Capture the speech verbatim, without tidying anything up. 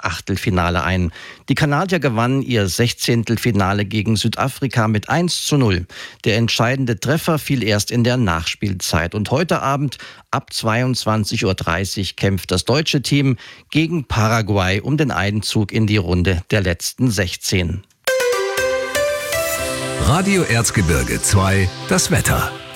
Achtelfinale ein. Die Kanadier gewannen ihr Sechzehntelfinale gegen Südafrika mit eins zu null. Der entscheidende Treffer fiel erst in der Nachspielzeit. Und heute Abend ab zweiundzwanzig Uhr dreißig kämpft das deutsche Team gegen Paraguay um den Einzug in die Runde der letzten sechzehn. Radio Erzgebirge zwei, das Wetter.